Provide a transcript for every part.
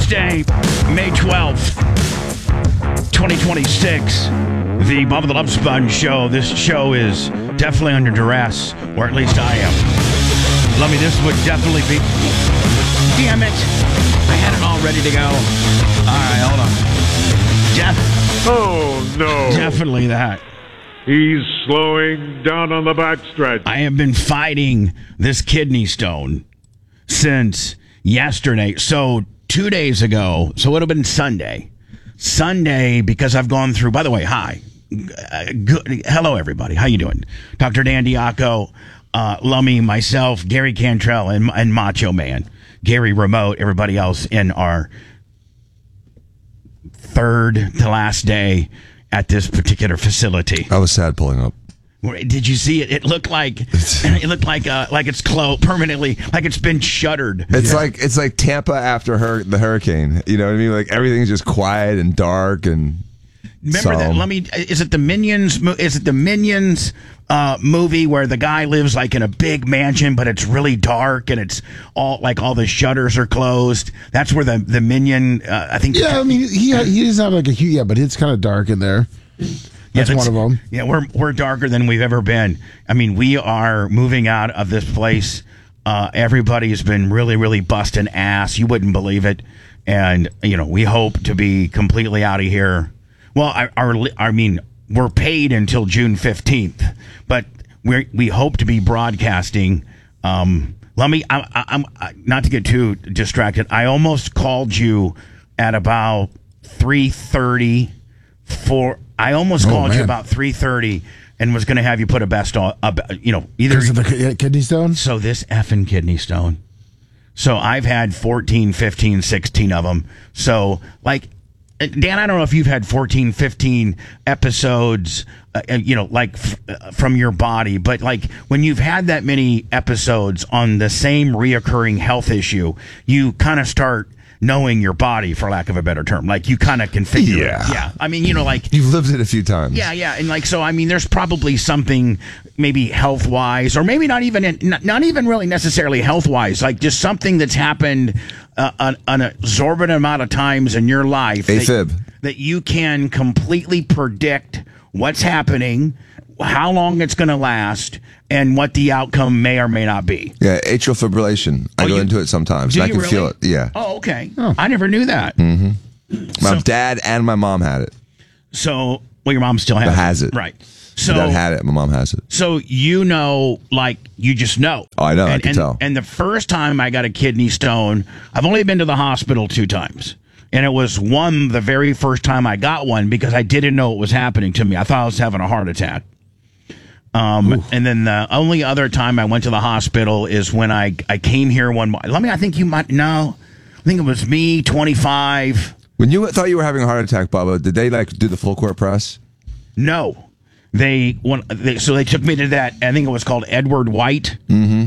Tuesday, May 12th, 2026. The Bubba the Love Sponge Show. This show is definitely under duress, or at least I am. Let me, this would definitely be... Damn it. I had it all ready to go. All right, hold on. Oh, no. Definitely that. He's slowing down on the backstretch. I have been fighting this kidney stone since yesterday. So 2 days ago, so it would have been Sunday. Sunday, because I've gone through, by the way, hi. Good, hello, everybody. How you doing? Dr. Dan Diaco, Lummy, myself, Gary Cantrell, and Macho Man. Gary Remote, everybody else in our third to last day at this particular facility. I was sad pulling up. Did you see it? It looked like it's closed permanently, like it's been shuttered. It's like Tampa after the hurricane. You know what I mean? Like everything's just quiet and dark and. Remember that? Is it the Minions? Is it the Minions movie where the guy lives like in a big mansion, but it's really dark and it's all the shutters are closed? That's where the Minion. I think. Yeah, I mean he doesn't have like a huge. Yeah, but it's kind of dark in there. That's one of them. Yeah, we're darker than we've ever been. I mean, we are moving out of this place. Everybody's been really, really busting ass. You wouldn't believe it. And, we hope to be completely out of here. Well, I mean, we're paid until June 15th, but we hope to be broadcasting. Let me, I'm not to get too distracted. I almost called you at about 3:30 I almost called you about 3:30 and was going to have you put a best on, either because of the kidney stone. So this effing kidney stone. So I've had 14, 15, 16 of them. So Dan, I don't know if you've had 14, 15 episodes, from your body, but when you've had that many episodes on the same reoccurring health issue, you kind of start knowing your body, for lack of a better term. You kind of can figure it. Yeah. I mean, you've lived it a few times. Yeah. And so, I mean, there's probably something maybe health-wise, or maybe not even really necessarily health-wise, just something that's happened an exorbitant amount of times in your life. AFib. That you can completely predict what's happening, how long it's going to last, and what the outcome may or may not be. Yeah, atrial fibrillation. I go into it sometimes. And I can feel it. Yeah. Oh, okay. Oh. I never knew that. Mm-hmm. My dad and my mom had it. So, your mom still has it. Right. So my dad had it. My mom has it. So you just know. Oh, I know. I can tell. And the first time I got a kidney stone, I've only been to the hospital 2 times. And it was the very first time I got one because I didn't know what was happening to me. I thought I was having a heart attack. And then the only other time I went to the hospital is when I came here I think you might know. I think it was me, 25. When you thought you were having a heart attack, Bubba, did they do the full court press? No. So they took me to that. I think it was called Edward White,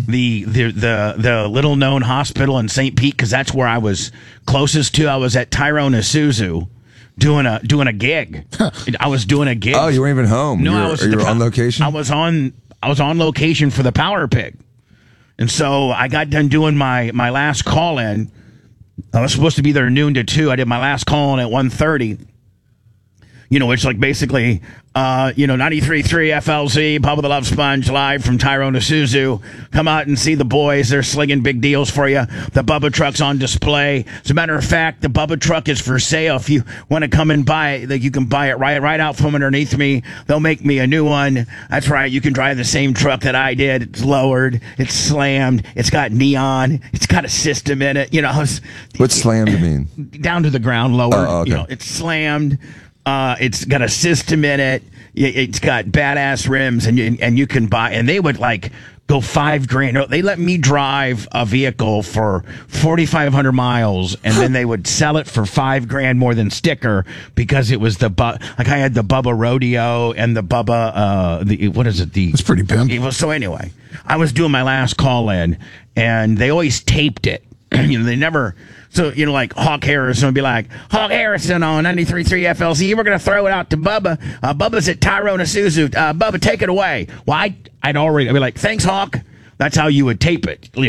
the little known hospital in St. Pete, because that's where I was closest to. I was at Tyrone Isuzu doing a gig. I was doing a gig. Oh, you weren't even home. No, you were on location. I was on location for the Power Pig, and so I got done doing my last call in. I was supposed to be there noon to 2. I did my last call in at 1:30. It's basically, 93.3 FLZ, Bubba the Love Sponge, live from Tyrone Isuzu. Come out and see the boys. They're slinging big deals for you. The Bubba truck's on display. As a matter of fact, the Bubba truck is for sale. If you want to come and buy it, you can buy it right out from underneath me. They'll make me a new one. That's right. You can drive the same truck that I did. It's lowered. It's slammed. It's got neon. It's got a system in it. What's slammed mean? Down to the ground, lowered. Oh, okay. It's slammed. It's got a system in it. It's got badass rims, and you can buy. And they would go $5,000. No, they let me drive a vehicle for 4,500 miles, and then they would sell it for $5,000 more than sticker because it was I had the Bubba Rodeo and the Bubba what is it? It's pretty pimp. So anyway, I was doing my last call in, and they always taped it. They never. So, Hawk Harrison would be like, Hawk Harrison on 93.3 FLZ. We're going to throw it out to Bubba. Bubba's at Tyrone Isuzu. Bubba, take it away. Well, I'd be like, thanks, Hawk. That's how you would tape it.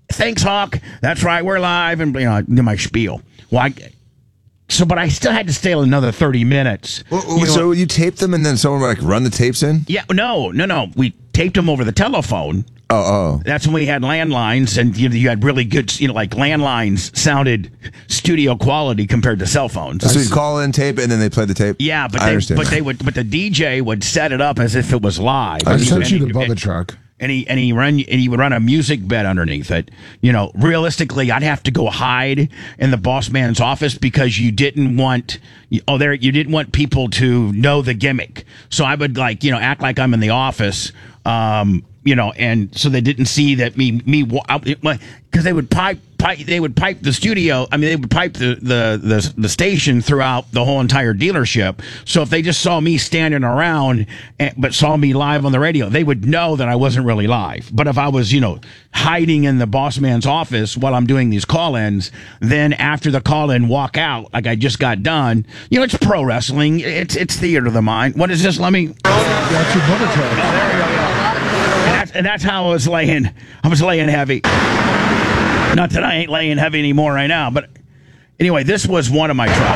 thanks, Hawk. That's right, we're live, and my spiel. Well, but I still had to stay another 30 minutes. So you taped them, and then someone would run the tapes in? Yeah, no. We taped them over the telephone. Oh. That's when we had landlines, and you had really good, landlines sounded studio quality compared to cell phones. So you'd call in, tape, and then they play the tape. Yeah, but the DJ would set it up as if it was live. I sent you the Bubba truck. And he would run a music bed underneath it. Realistically, I'd have to go hide in the boss man's office because you didn't want people to know the gimmick. So I would act like I'm in the office. And so they didn't see that because they would pipe the studio. I mean, they would pipe the station throughout the whole entire dealership. So if they just saw me standing around, but saw me live on the radio, they would know that I wasn't really live. But if I was, hiding in the boss man's office while I'm doing these call-ins, then after the call-in, walk out like I just got done. It's pro wrestling. It's theater of the mind. What is this? Let me. That's your Bubba truck. Oh, there you go. And that's how I was laying. I was laying heavy. Not that I ain't laying heavy anymore right now, but anyway, this was one of my troubles.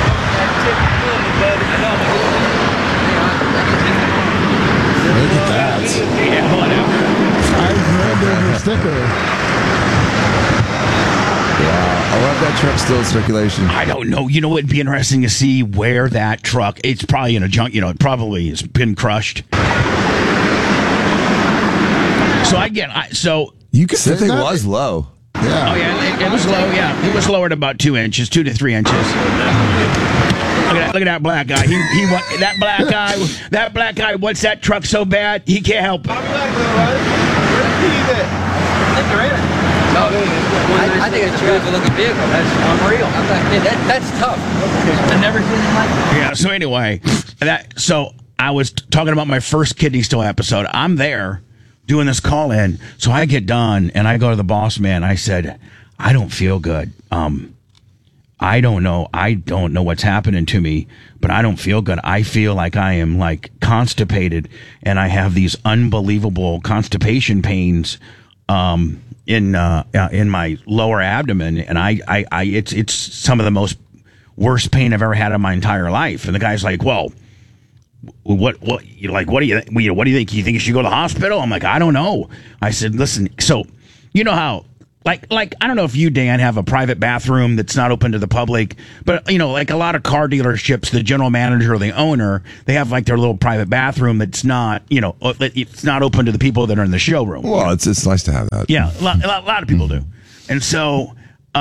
Look at that. Yeah, whatever. $5,000 sticker. Wow. I love that truck still in circulation. I don't know. It'd be interesting to see where that truck. It's probably in a junk. It probably has been crushed. So You could That thing was low. Yeah. Oh yeah, it was low. Yeah, it was lowered about 2 inches, 2 to 3 inches. Look at that black guy. That black guy wants that truck so bad he can't help it. I think it's a beautiful looking vehicle. That's unreal. That's tough. I've never seen it like that. Yeah. So anyway, so I was talking about my first Kidney Stone episode. I'm there doing this call in, so I get done and I go to the boss man. I said, I don't feel good. I don't know what's happening to me, but I don't feel good. I feel like I am constipated, and I have these unbelievable constipation pains in my lower abdomen, and it's some of the most worst pain I've ever had in my entire life. And the guy's like, well, what do you think? You think you should go to the hospital? I'm like, I don't know. I said, listen, so you know how I don't know if you, Dan, have a private bathroom that's not open to the public, but like a lot of car dealerships, the general manager or the owner, they have their little private bathroom that's not, it's not open to the people that are in the showroom. Well, it's nice to have that. Yeah, a lot of people do. And so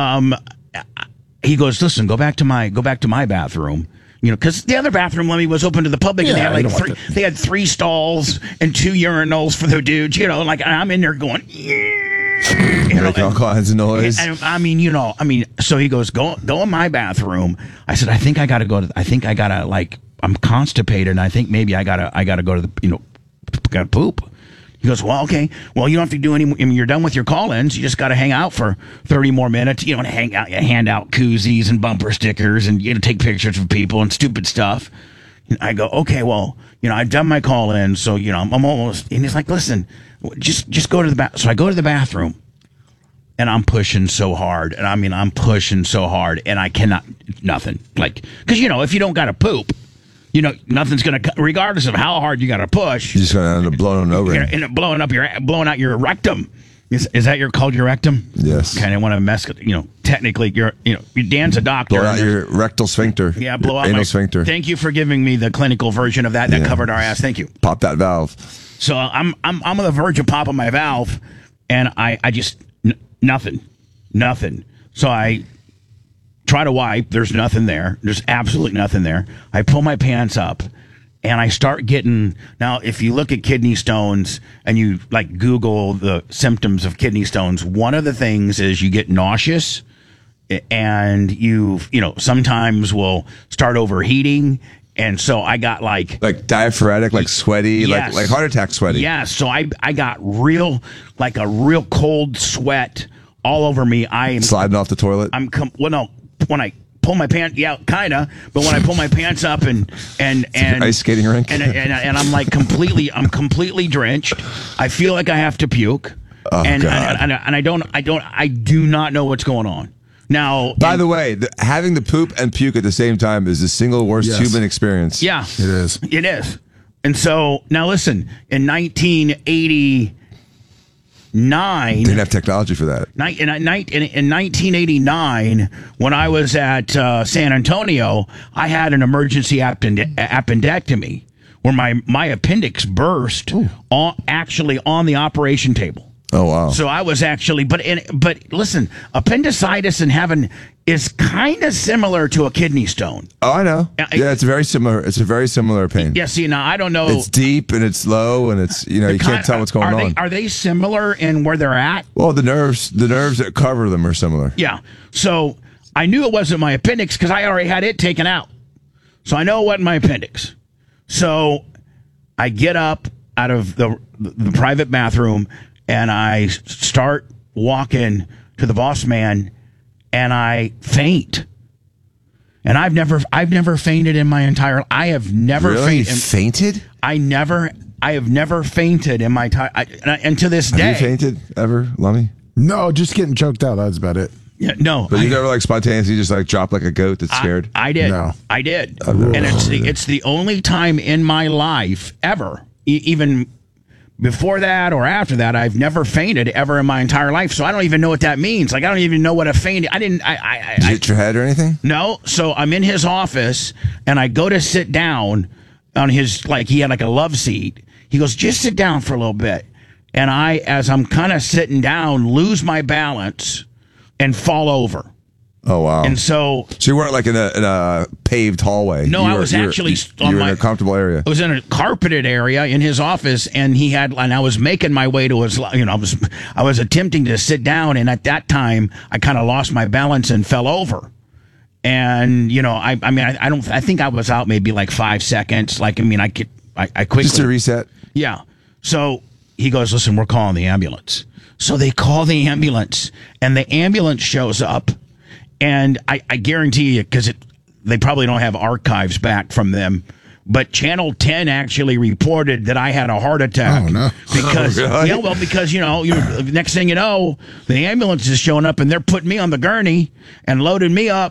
he goes, listen, go back to my bathroom. Because the other bathroom, Lemmy, was open to the public, and they had 3 stalls and 2 urinals for the dudes. I'm in there going, Making all kinds of noise. So he goes, go in my bathroom. I said, I think I gotta I'm constipated, and I think maybe I gotta go to the, gotta poop. He goes, well, okay. Well, you don't have to do any. You're done with your call-ins. You just got to hang out for 30 more minutes. Hang out, hand out koozies and bumper stickers, and take pictures of people and stupid stuff. And I go, okay. Well, I've done my call-in, so I'm almost. And he's like, listen, just go to the bath. So I go to the bathroom, and I'm pushing so hard, and I'm pushing so hard, and I cannot nothing because if you don't got to poop. Nothing's going to, regardless of how hard you got to push. You're just going to end up blowing over. End up blowing out your rectum. Is that called your rectum? Yes. Kind of want to mess with, technically, Dan's a doctor. Blow out your rectal sphincter. Yeah, blow out anal my sphincter. Thank you for giving me the clinical version of that. That covered our ass. Thank you. Pop that valve. So I'm on the verge of popping my valve, and I just nothing. So I try to wipe. There's nothing there. There's absolutely nothing there. I pull my pants up, and I start getting. Now, if you look at kidney stones and you Google the symptoms of kidney stones, one of the things is you get nauseous, and you sometimes will start overheating. And so I got diaphoretic, sweaty, yes. like heart attack sweaty. Yeah. So I got a real cold sweat all over me. I am sliding off the toilet. When I pull my pants, yeah, kinda. But when I pull my pants up and ice skating rink, and I'm completely drenched. I feel like I have to puke. Oh, and God. I do not know what's going on now. By the way, having the poop and puke at the same time is the single worst Yes. human experience. Yeah, It is. it is. And so now listen, in 1989, Didn't have technology for that. in 1989, when I was at San Antonio, I had an emergency appendectomy where my appendix burst actually on the operation table. Oh wow. So I was actually, but listen, appendicitis in heaven is kind of similar to a kidney stone. Oh, I know. Yeah, It's very similar. It's a very similar pain. Yeah, see, now I don't know. It's deep and it's low and it's you can't tell what's going on. Are they similar in where they're at? Well, the nerves that cover them are similar. Yeah. So I knew it wasn't my appendix because I already had it taken out. So I know it wasn't my appendix. So I get up out of the private bathroom and I start walking to the boss man and I faint. And I've never fainted in my entire. I have never Really? fainted. Fainted? I have never fainted in my entire. And to this day, Have you fainted ever, Lummy? No, just getting choked out. That's about it. Yeah, no. But you never like spontaneously just like drop like a goat that's scared? I did. No. I did. never And done it's the only time in my life ever, even before that or after that, I've never fainted ever in my entire life. So I don't even know what that means. Like I don't even know what a faint. Did you hit your head or anything? No. So I'm in his office and I go to sit down on his, like he had like a love seat. He goes, just sit down for a little bit. And as I'm kind of sitting down, lose my balance and fall over. Oh wow. And so you weren't like in a paved hallway. No, I was actually you were in a comfortable area. I was in a carpeted area in his office, and I was making my way to his. I was attempting to sit down, and at that time, I kind of lost my balance and fell over. And I think I was out maybe like 5 seconds. I quickly Just to reset. Yeah. So he goes, listen, we're calling the ambulance. So they call the ambulance, and the ambulance shows up. And I guarantee you, because they probably don't have archives back from them, but Channel 10 actually reported that I had a heart attack. Oh, no. Because, Really? because next thing you know, the ambulance is showing up and they're putting me on the gurney and loading me up,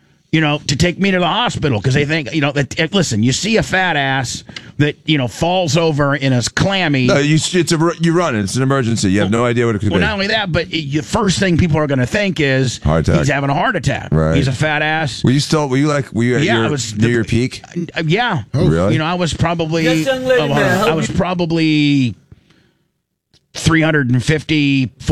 to take me to the hospital because they think, listen, you see a fat ass that, falls over and is clammy. No, you run. It's an emergency. You have no idea what it could be. Well, not only that, but the first thing people are going to think is Heart attack. he's having a heart attack. Right. He's a fat ass. Were you at Yeah, your peak? Yeah. Oh, really? I was probably Yes, young lady, may I help I was probably 350